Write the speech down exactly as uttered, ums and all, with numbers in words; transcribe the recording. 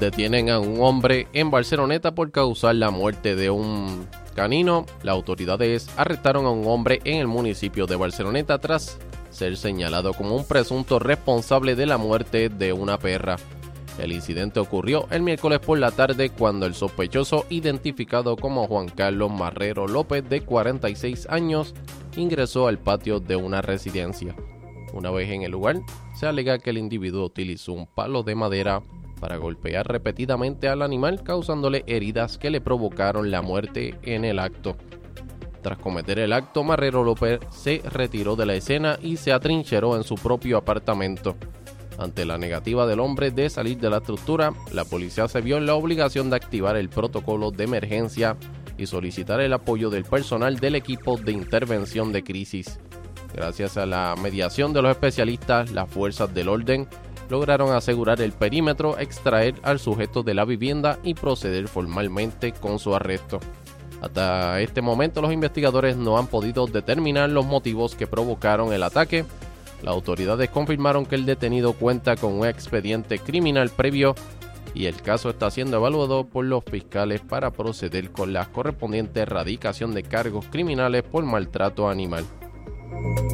Detienen a un hombre en Barceloneta por causar la muerte de un canino. Las autoridades arrestaron a un hombre en el municipio de Barceloneta tras ser señalado como un presunto responsable de la muerte de una perra. El incidente ocurrió el miércoles por la tarde cuando el sospechoso, identificado como Juan Carlos Marrero López, de cuarenta y seis años, ingresó al patio de una residencia. Una vez en el lugar, se alega que el individuo utilizó un palo de madera para golpear repetidamente al animal, causándole heridas que le provocaron la muerte en el acto. Tras cometer el acto, Marrero López se retiró de la escena y se atrincheró en su propio apartamento. Ante la negativa del hombre de salir de la estructura, la policía se vio en la obligación de activar el protocolo de emergencia y solicitar el apoyo del personal del equipo de intervención de crisis. Gracias a la mediación de los especialistas, las fuerzas del orden lograron asegurar el perímetro, extraer al sujeto de la vivienda y proceder formalmente con su arresto. Hasta este momento, los investigadores no han podido determinar los motivos que provocaron el ataque. Las autoridades confirmaron que el detenido cuenta con un expediente criminal previo y el caso está siendo evaluado por los fiscales para proceder con la correspondiente erradicación de cargos criminales por maltrato animal.